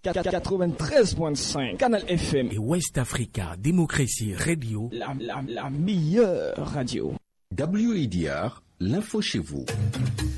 93.5 Canal FM et West Africa Démocratie Radio, la meilleure radio. WIDR, l'info chez vous.